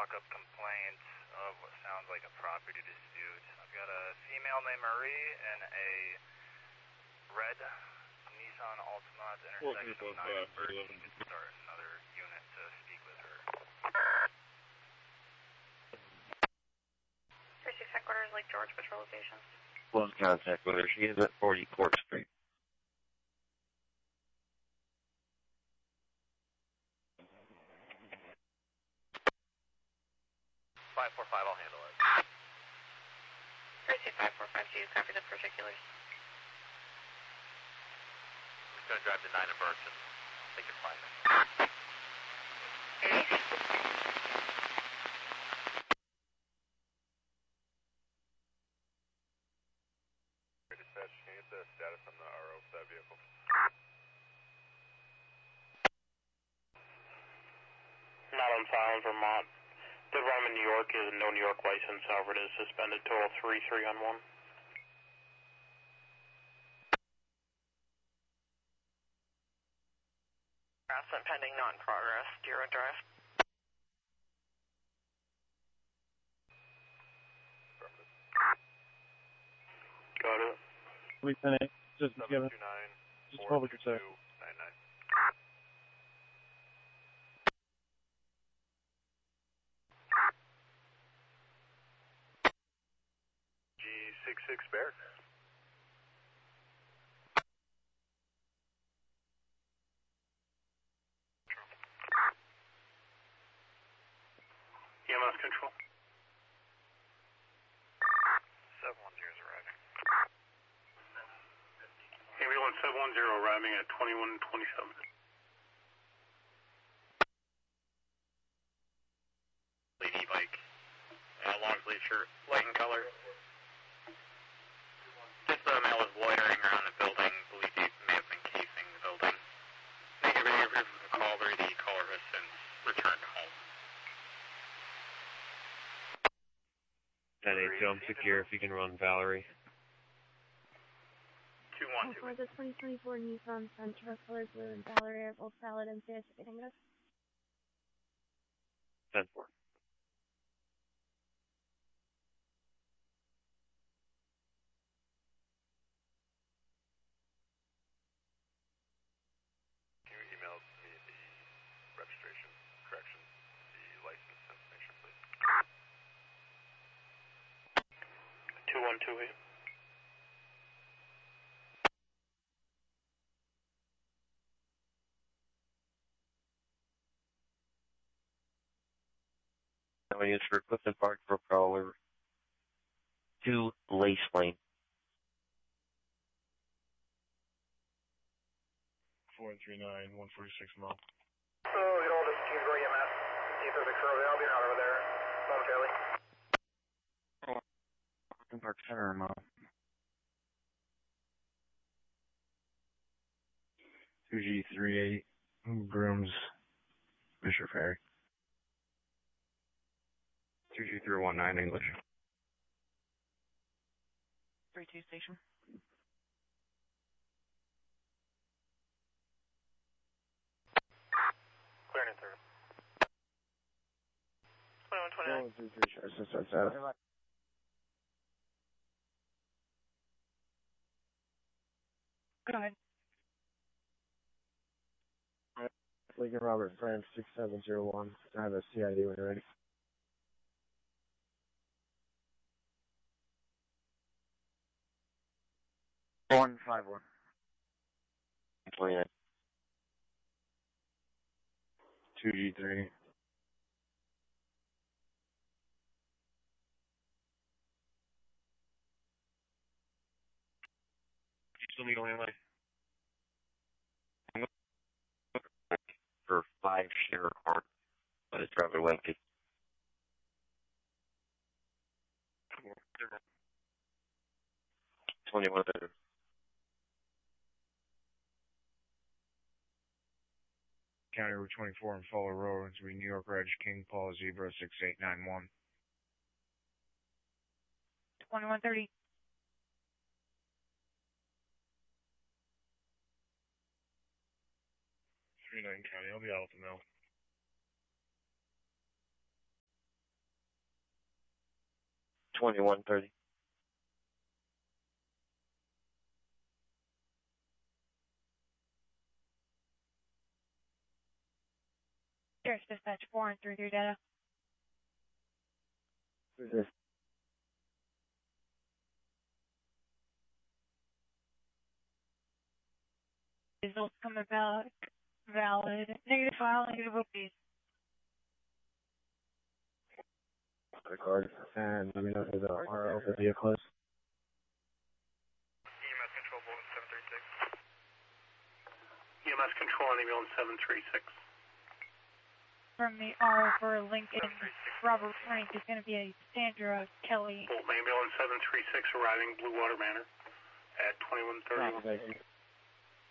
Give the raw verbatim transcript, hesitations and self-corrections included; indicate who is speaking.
Speaker 1: walk-up complaint of what sounds like a property dispute. I've got a female named Marie in a red Nissan Altima at the intersection of nine and thirteen. Start another unit to speak with her.
Speaker 2: three six headquarters, Lake George Patrol location.
Speaker 3: Close contact with her. She is at forty Court Street.
Speaker 1: five four five, I'll handle it.
Speaker 2: three six five four five two, copy the particulars.
Speaker 1: I'm just going to drive to nine and Burton. Take your five minutes. Dispatch, can you get the status on the R O for that vehicle?
Speaker 4: Not on file in Vermont. The Rhyme in New York is a no New York license, however it is suspended. Total three three on one.
Speaker 2: Harassment pending, not in progress. Zero drive.
Speaker 4: Got it.
Speaker 5: Lieutenant, just give it. Just public yourself.
Speaker 1: G six six Bear.
Speaker 4: E M S control.
Speaker 1: seven one zero is arriving.
Speaker 4: Ambulance seven one zero arriving at twenty-one twenty-seven.
Speaker 1: Lady bike. Uh, long sleeve shirt, light in color. Just the male was loitering around the building. Believe he may have been casing the building. Negative interview from the caller. The caller has since returned home.
Speaker 3: ten eight jump secure if you can run Valerie.
Speaker 1: two one two.
Speaker 6: For the twenty twenty-four Nissan Sentra, color blue and Valerie are both valid and safe.
Speaker 3: ten four.
Speaker 1: Can you email me the registration correction, the license information, please?
Speaker 4: two one two eight.
Speaker 3: I'm going to use for Clifton Park for caller two Lace Lane.
Speaker 5: four three nine, one forty-six mile.
Speaker 7: So, get all this Q for E M S. See if there's a curve. I'll be out over there momentarily.
Speaker 5: Clifton Park Center mile. two G three eight, Grooms, Bishop Ferry. two G three one nine English.
Speaker 2: three two station.
Speaker 1: Clearing in third.
Speaker 2: twenty-one twenty-nine.
Speaker 5: one two three, sure, six, seven, seven.
Speaker 2: Go ahead.
Speaker 5: Lincoln Robert Frank six seven zero one. I have a C I D when you're ready. One five one.
Speaker 3: twenty-nine.
Speaker 5: Two G three.
Speaker 3: You still need only like for five share card, but it's rather lengthy. Twenty-one better.
Speaker 5: County Route twenty-four and Fuller Road between New York Reg, King Paul Zebra six eight nine one.
Speaker 2: twenty-one thirty.
Speaker 5: three nine County, I'll be out with the mill.
Speaker 3: twenty-one thirty.
Speaker 6: Sheriff Dispatch four and three three data.
Speaker 3: Who's this?
Speaker 6: Results coming back valid. Negative file, negative O Ps.
Speaker 8: Record, and let me know who the R O for vehicle is.
Speaker 1: E M S control, Bolton seven three six.
Speaker 4: E M S control on ambulance seven three six.
Speaker 6: From the R for Lincoln, Robert Frank is going to be a Sandra Kelly.
Speaker 4: Bolton ambulance seven three six arriving Blue Water Manor at twenty-one thirty.